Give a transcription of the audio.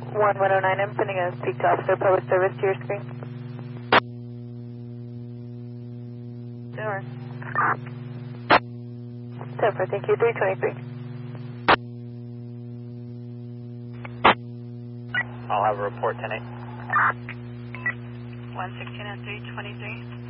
1109, I'm sending a speak to Officer Public Service to your screen. Sure. 10-4, thank you, 323. I'll have a report 10-8. 116 and 323.